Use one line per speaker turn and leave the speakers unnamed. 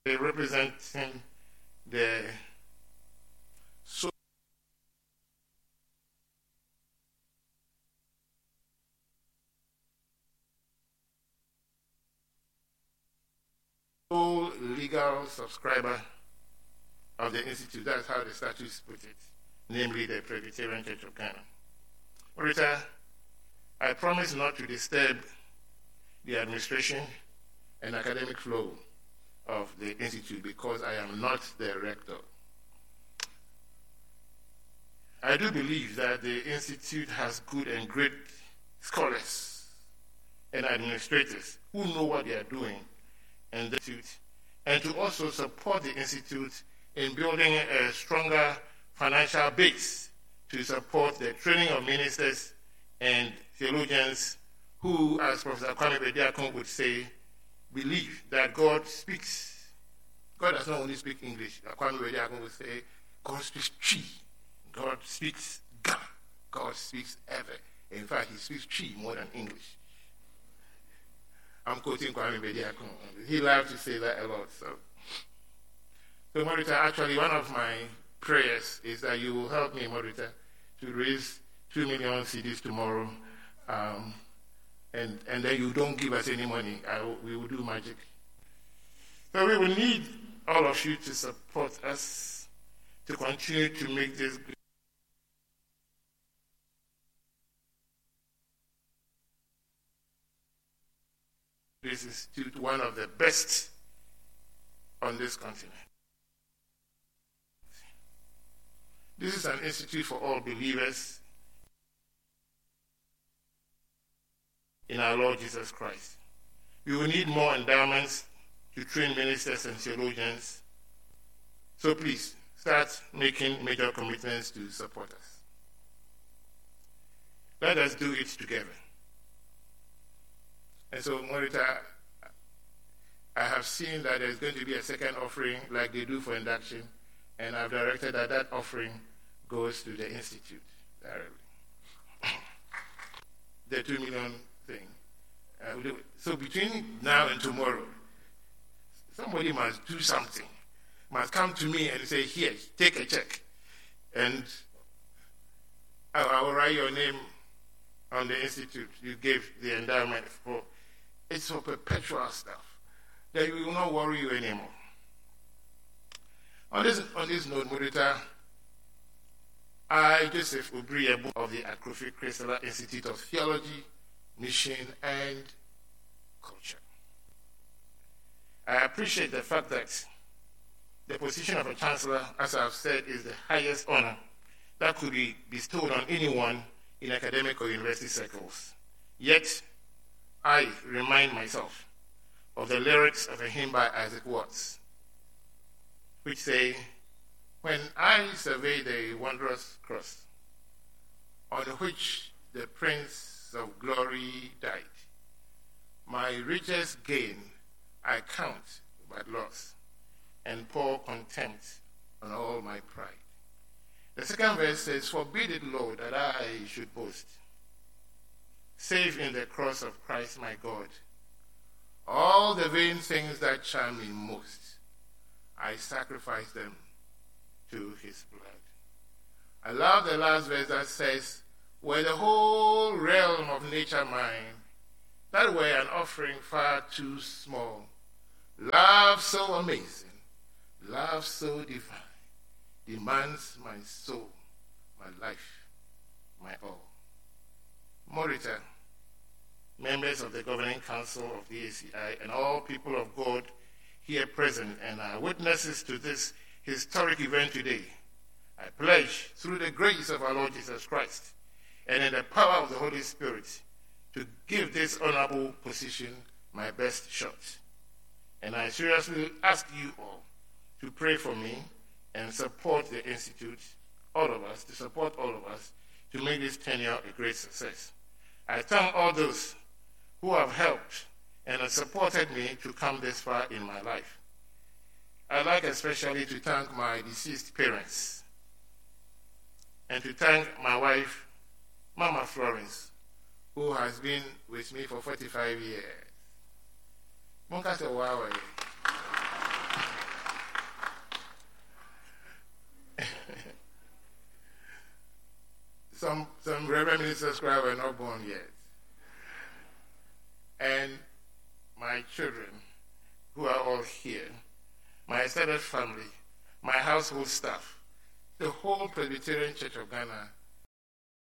representing the sole legal subscriber of the Institute. That's how the statutes put it, namely the Presbyterian Church of Ghana. Rita, I promise not to disturb the administration and academic flow of the Institute because I am not the rector. I do believe that the Institute has good and great scholars and administrators who know what they are doing, and to also support the Institute in building a stronger financial base to support the training of ministers and theologians who, as Professor Kwame Bediakun would say, believe that God speaks. God does not only speak English. Kwame Bediakun would say, God speaks Chi. God speaks Ga. God speaks Ever. In fact, he speaks Chi more than English. I'm quoting Kwame Bediakun. He loved to say that a lot. So Morita, actually, one of my prayers is that you will help me, Morita, to raise 2 million cedis tomorrow, and then you don't give us any money. We will do magic. So we will need all of you to support us to continue to make this institute one of the best on this continent. This is an institute for all believers in our Lord Jesus Christ. We will need more endowments to train ministers and theologians. So please, start making major commitments to support us. Let us do it together. And so, Morita, I have seen that there's going to be a second offering like they do for induction, and I've directed that that offering goes to the Institute directly. The 2 million thing. So between now and tomorrow, somebody must do something. Must come to me and say, here, take a check. And I will write your name on the Institute you gave the endowment for. It's for perpetual stuff. That we will not worry you anymore. On this note, Morita, I, Joseph Obriebu of the Akrofi Christella Institute of Theology, Mission, and Culture. I appreciate the fact that the position of a chancellor, as I've said, is the highest honor that could be bestowed on anyone in academic or university circles. Yet, I remind myself of the lyrics of a hymn by Isaac Watts, which say, when I survey the wondrous cross on which the Prince of Glory died, my richest gain I count but loss, and pour contempt on all my pride. The second verse says, forbid it, Lord, that I should boast, save in the cross of Christ my God. All the vain things that charm me most, I sacrifice them to his blood. I love the last verse that says, were the whole realm of nature mine, that were an offering far too small. Love so amazing, love so divine, demands my soul, my life, my all. Morita, members of the Governing Council of the ACI, and all people of God here present and are witnesses to this historic event today, I pledge, through the grace of our Lord Jesus Christ and in the power of the Holy Spirit, to give this honorable position my best shot. And I seriously ask you all to pray for me and support the Institute, all of us, to support all of us, to make this tenure a great success. I thank all those who have helped and have supported me to come this far in my life. I'd like especially to thank my deceased parents and to thank my wife, Mama Florence, who has been with me for 45 years. Reverend Minister Scribe were not born yet. And my children, who are all here, my extended family, my household staff, the whole Presbyterian Church of Ghana